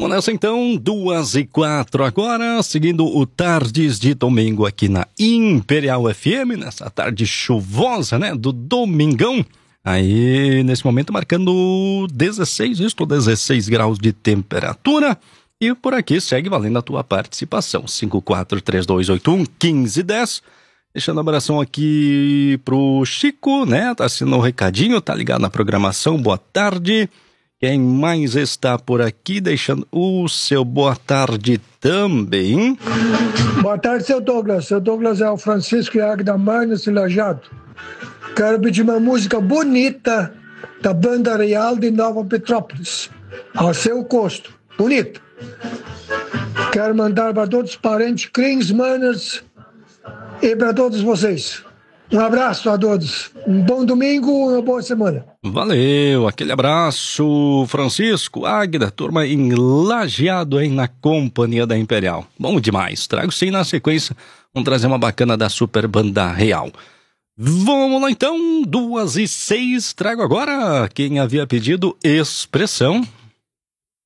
Vamos nessa então, 2:04 agora, seguindo o Tardes de Domingo aqui na Imperial FM, nessa tarde chuvosa, né, do domingão. Aí, nesse momento, marcando 16 graus de temperatura. E por aqui segue valendo a tua participação, 5432811510. Deixando um abração aqui pro Chico, né, tá assinando um recadinho, tá ligado na programação, boa tarde. Quem mais está por aqui, deixando o seu boa tarde também? Boa tarde, seu Douglas. Seu Douglas é o Francisco e a Agda Magnus e Lajado. Quero pedir uma música bonita da Banda Real de Nova Petrópolis, ao seu custo. Bonita. Quero mandar para todos os parentes, crins, manas e para todos vocês. Um abraço a todos. Um bom domingo, uma boa semana. Valeu, aquele abraço, Francisco, Águida, turma em Lajeado aí na companhia da Imperial. Bom demais, trago sim na sequência, vamos trazer uma bacana da Super Banda Real. Vamos lá então, 2:06, trago agora quem havia pedido Expressão.